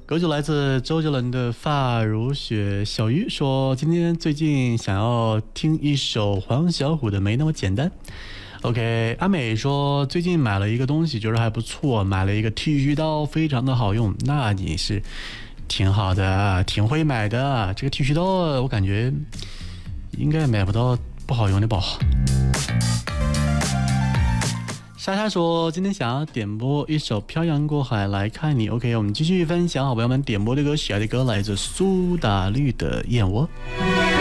歌曲来自周杰伦的《发如雪》。小鱼说今天最近想要听一首黄小琥的《没那么简单》。OK， 阿美说最近买了一个东西，觉得还不错，买了一个剃须刀，非常的好用。那你是挺好的，挺会买的。这个剃须刀我感觉应该买不到不好用的吧。莎莎说今天想要点播一首《漂洋过海来看你》。 OK， 我们继续分享好朋友们点播的歌，喜爱的歌来自苏打绿的《燕窝》。